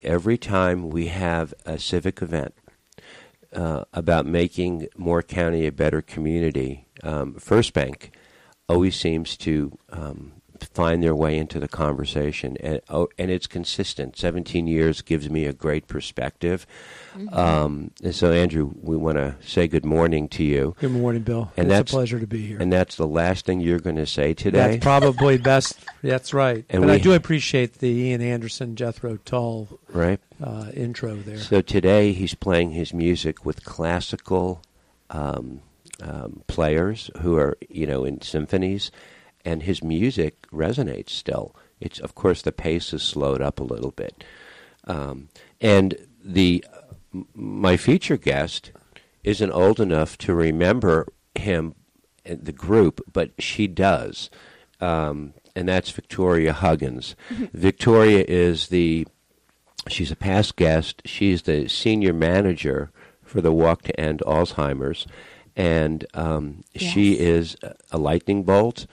every time we have a civic event about making Moore County a better community, First Bank always seems to find their way into the conversation, and it's consistent. 17 years gives me a great perspective. And so, Andrew, we want to say good morning to you. Good morning, Bill. And it's a pleasure to be here. And that's the last thing you're going to say today? That's probably best. That's right. And but I do appreciate the Ian Anderson, Jethro Tull intro there. So today he's playing his music with classical players who are, in symphonies, and his music resonates still. It's, of course, the pace is slowed up a little bit. And my feature guest isn't old enough to remember him, the group, but she does. And that's Victoria Huggins. Victoria she's a past guest. She's the senior manager for the Walk to End Alzheimer's. And she is a lightning bolt.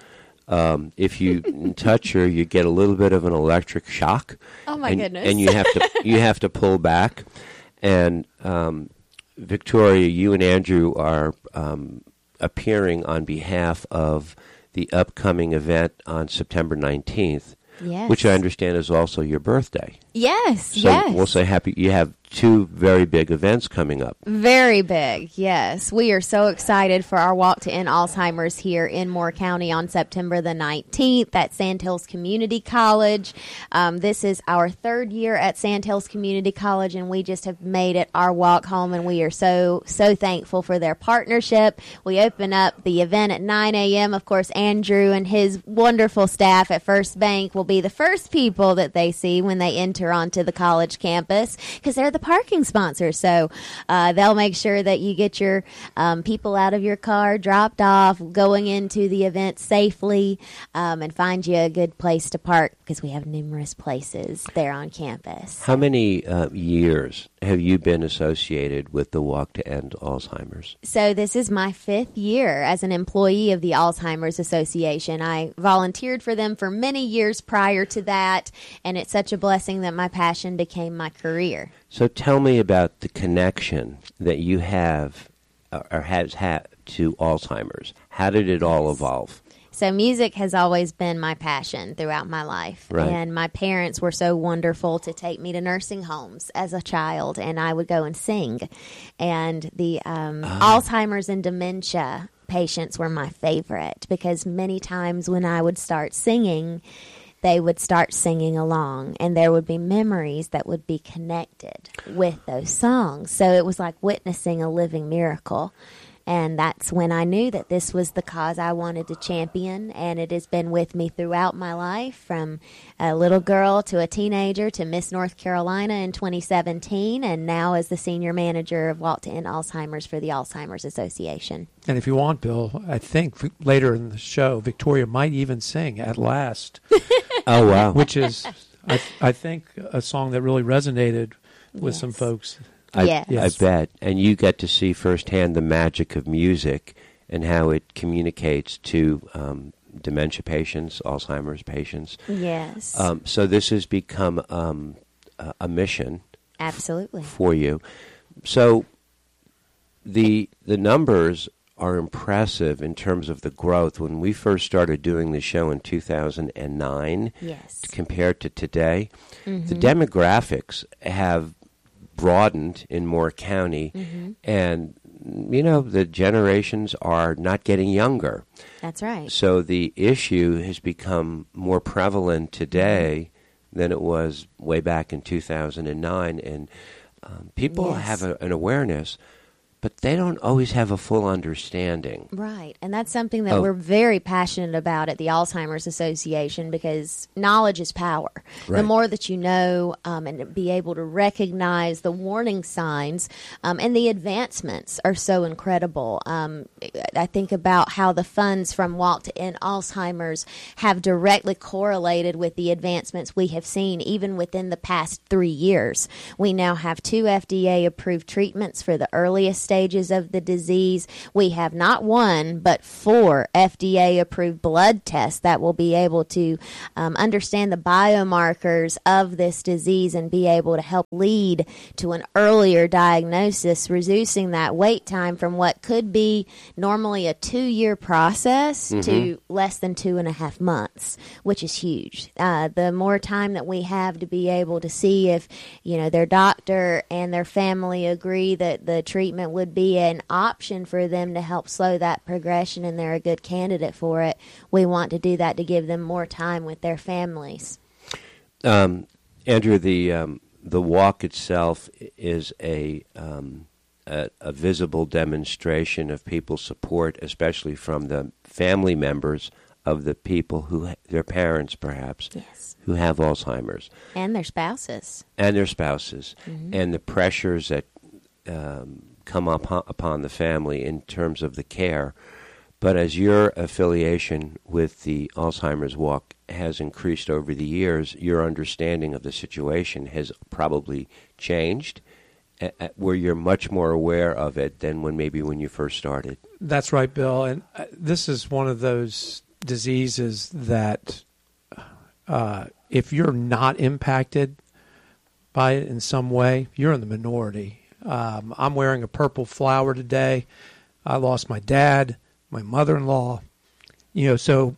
If you touch her, you get a little bit of an electric shock. Oh my goodness! And you have to pull back. And Victoria, you and Andrew are appearing on behalf of the upcoming event on September 19th, which I understand is also your birthday. Yes, so we'll say happy. You have two very big events coming up. Very big, yes. We are so excited for our Walk to End Alzheimer's here in Moore County on September the 19th at Sandhills Community College. This is our third year at Sandhills Community College, and we just have made it our walk home, and we are so thankful for their partnership. We open up the event at 9 a.m. Of course, Andrew and his wonderful staff at First Bank will be the first people that they see when they enter onto the college campus, because they're the parking sponsor. So they'll make sure that you get your people out of your car, dropped off, going into the event safely, and find you a good place to park, because we have numerous places there on campus. How many years have you been associated with the Walk to End Alzheimer's? So this is my 5th year as an employee of the Alzheimer's Association. I volunteered for them for many years prior to that, and it's such a blessing that my passion became my career. So tell me about the connection that you have or has had to Alzheimer's. How did it all evolve? So music has always been my passion throughout my life. Right. And my parents were so wonderful to take me to nursing homes as a child, and I would go and sing. And the Alzheimer's and dementia patients were my favorite, because many times when I would start singing, they would start singing along, and there would be memories that would be connected with those songs. So it was like witnessing a living miracle. And that's when I knew that this was the cause I wanted to champion, and it has been with me throughout my life, from a little girl to a teenager to Miss North Carolina in 2017, and now as the senior manager of Walk to End Alzheimer's for the Alzheimer's Association. And if you want, Bill, I think later in the show, Victoria might even sing At Last. Oh, wow. Which is, I think, a song that really resonated with some folks. I bet. And you get to see firsthand the magic of music and how it communicates to dementia patients, Alzheimer's patients. Yes. So this has become a mission. Absolutely. For you. So the numbers are impressive in terms of the growth. When we first started doing the show in 2009, compared to today, the demographics have broadened in Moore County, and the generations are not getting younger. That's right. So the issue has become more prevalent today than it was way back in 2009, and people have an awareness, but they don't always have a full understanding. Right, and that's something that we're very passionate about at the Alzheimer's Association, because knowledge is power. Right. The more that you know and be able to recognize the warning signs and the advancements are so incredible. I think about how the funds from Walk to End Alzheimer's have directly correlated with the advancements we have seen even within the past 3 years. We now have 2 FDA-approved treatments for the earliest stages of the disease. We have not one, but 4 FDA-approved blood tests that will be able to understand the biomarkers of this disease and be able to help lead to an earlier diagnosis, reducing that wait time from what could be normally a 2-year process to less than 2.5 months, which is huge. The more time that we have to be able to see if, their doctor and their family agree that the treatment would be an option for them to help slow that progression and they're a good candidate for it, we want to do that to give them more time with their families. Andrew, the walk itself is a visible demonstration of people's support, especially from the family members of the people their parents perhaps, yes, who have Alzheimer's. And their spouses. And the pressures that come upon the family in terms of the care. But as your affiliation with the Alzheimer's Walk has increased over the years, your understanding of the situation has probably changed, where you're much more aware of it than when you first started. That's right, Bill. And this is one of those diseases that if you're not impacted by it in some way, you're in the minority. I'm wearing a purple flower today. I lost my dad, my mother-in-law. So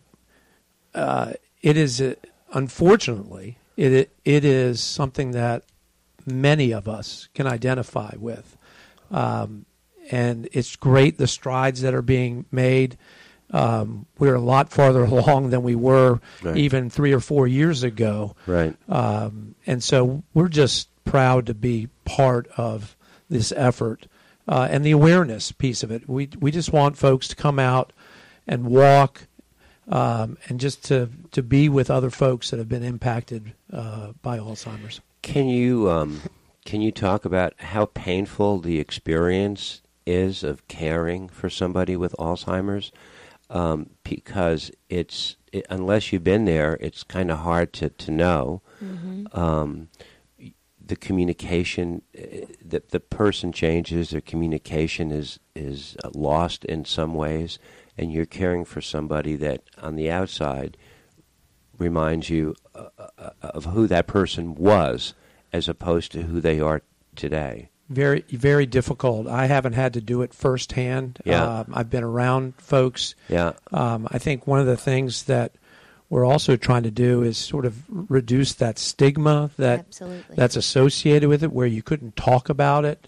it is, unfortunately, it is something that many of us can identify with. And it's great, the strides that are being made. We're a lot farther along than we were even 3 or 4 years ago. Right. And so we're just proud to be part of this effort and the awareness piece of it. We just want folks to come out and walk and just to be with other folks that have been impacted by Alzheimer's. Can you talk about how painful the experience is of caring for somebody with Alzheimer's? Because unless you've been there, it's kind of hard to know. Mm-hmm. The communication, the person changes, their communication is lost in some ways, and you're caring for somebody that on the outside reminds you of who that person was as opposed to who they are today. Very, very difficult. I haven't had to do it firsthand. Yeah. I've been around folks. Yeah. I think one of the things that we're also trying to do is sort of reduce that stigma that's associated with it, where you couldn't talk about it.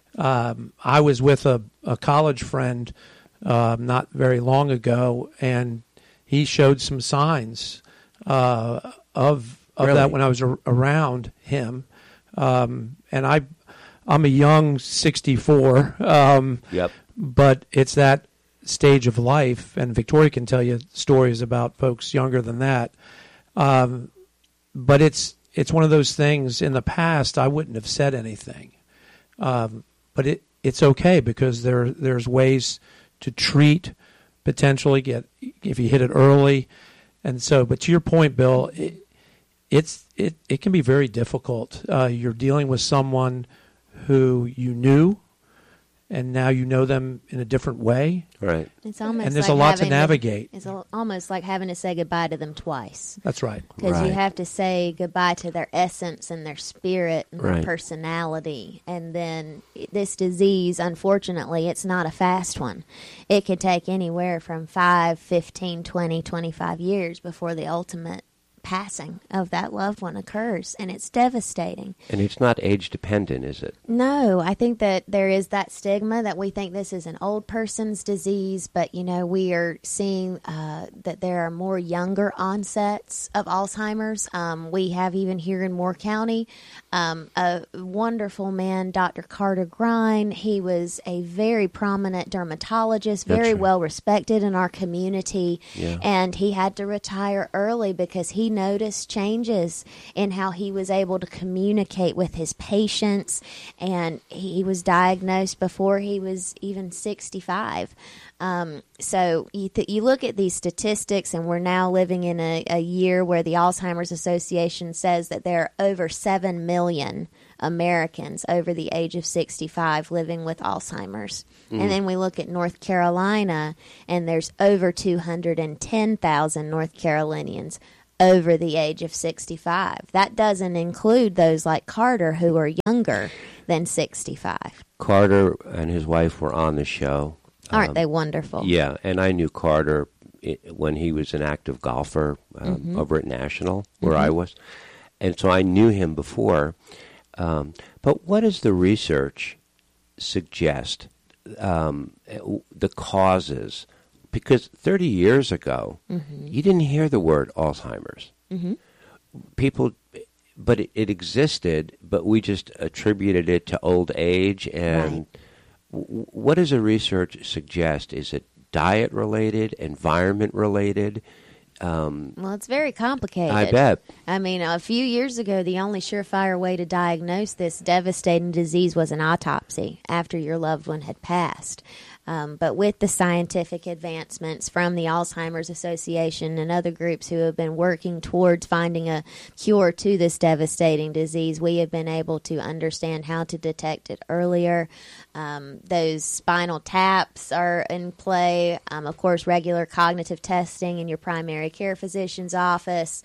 I was with a college friend not very long ago, and he showed some signs of Really? that when I was around him. And I'm a young 64, Yep. but it's that stage of life, and Victoria can tell you stories about folks younger than that. But it's one of those things. In the past, I wouldn't have said anything, but it's okay because there's ways to treat, potentially get if you hit it early, and so. But to your point, Bill, it can be very difficult. You're dealing with someone who you knew, and now you know them in a different way. Right. It's almost and there's like a lot to navigate. It's almost like having to say goodbye to them twice. That's right. Because Right. you have to say goodbye to their essence and their spirit and Right. their personality. And then this disease, unfortunately, it's not a fast one. It could take anywhere from 5, 15, 20, 25 years before the ultimate passing of that loved one occurs, and it's devastating. And it's not age dependent, is it? No, I think that there is that stigma that we think this is an old person's disease, but, we are seeing that there are more younger onsets of Alzheimer's. We have even here in Moore County a wonderful man, Dr. Carter Grine. He was a very prominent dermatologist, very right. well respected in our community, Yeah. and he had to retire early because he noticed changes in how he was able to communicate with his patients, and he was diagnosed before he was even 65. So you look at these statistics, and we're now living in a year where the Alzheimer's Association says that there are over 7 million Americans over the age of 65 living with Alzheimer's. And then we look at North Carolina, and there's over 210,000 North Carolinians over the age of 65. That doesn't include those like Carter who are younger than 65. Carter and his wife were on the show. Aren't they wonderful? Yeah, and I knew Carter when he was an active golfer over at National, where I was. And so I knew him before. But what does the research suggest, the causes? Because 30 years ago, you didn't hear the word Alzheimer's. People, but it existed, but we just attributed it to old age. And what does the research suggest? Is it diet-related, environment-related? Well, it's very complicated. I bet. I mean, a few years ago, the only surefire way to diagnose this devastating disease was an autopsy after your loved one had passed. But with the scientific advancements from the Alzheimer's Association and other groups who have been working towards finding a cure to this devastating disease, we have been able to understand how to detect it earlier. Those spinal taps are in play. Of course, regular cognitive testing in your primary care physician's office.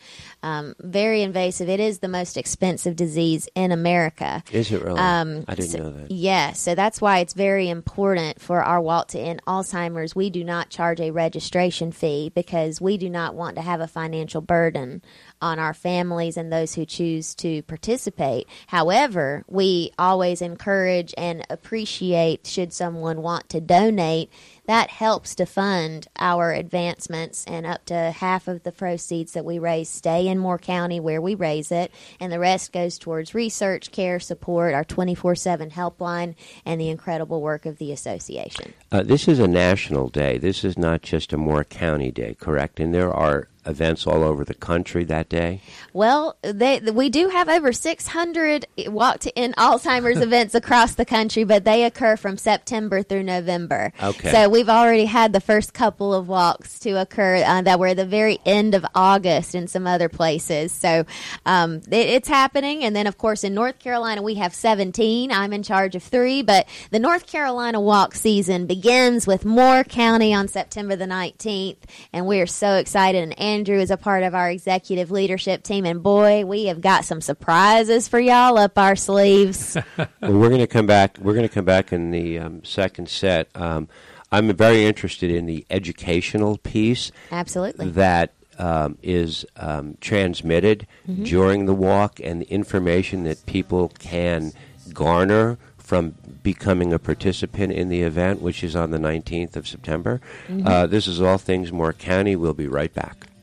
Very invasive. It is the most expensive disease in America. Is it really? I didn't know that. Yes, so that's why it's very important for our Walk to End Alzheimer's. We do not charge a registration fee because we do not want to have a financial burden on our families and those who choose to participate. However, we always encourage and appreciate should someone want to donate. That helps to fund our advancements, and up to half of the proceeds that we raise stay in Moore County where we raise it, and the rest goes towards research, care, support, our 24/7 helpline, and the incredible work of the association. This is a national day. This is not just a Moore County day, correct? And there are events all over the country that day? Well, we do have over 600 Walk to End Alzheimer's events across the country, but they occur from September through November. Okay. So we've already had the first couple of walks to occur that were at the very end of August in some other places. So it's happening. And then, of course, in North Carolina, we have 17. I'm in charge of 3. But the North Carolina walk season begins with Moore County on September the 19th. And we are so excited. And Andrew is a part of our executive leadership team, and boy, we have got some surprises for y'all up our sleeves. Well, we're going to come back. We're going to come back in the second set. I'm very interested in the educational piece. Absolutely. That is transmitted during the walk, and the information that people can garner from becoming a participant in the event, which is on the 19th of September. This is All Things Moore County. We'll be right back.